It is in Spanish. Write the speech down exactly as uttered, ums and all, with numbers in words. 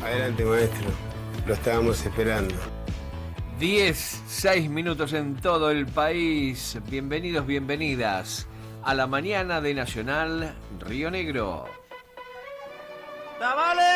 Adelante, maestro. Lo estábamos esperando. diez, seis minutos en todo el país. Bienvenidos, bienvenidas a la mañana de Nacional Río Negro. ¡Tamales!